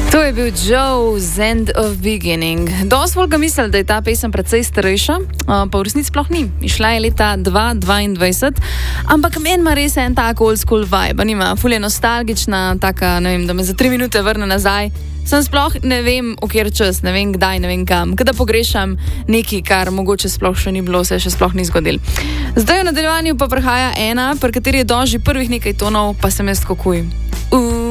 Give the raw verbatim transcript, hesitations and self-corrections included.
To je bil Joe's End of Beginning. Dost volk ga misli, da je ta pesem precej starejša, pa v resnici sploh ni. Išla je leta dva tisoč dvaindvajset, ampak meni ima res en tak old school vibe, nima, ful je nostalgična, taka, ne vem, da me za tri minute vrne nazaj. Sem sploh ne vem, v kjer čas, ne vem kdaj, ne vem kam. Kada pogrešam nekaj, kar mogoče sploh še ni bilo, se še sploh ni zgodil. Zdaj v nadaljevanju pa prihaja ena, pri kateri je doži prvih nekaj tonov, pa se me skokuj.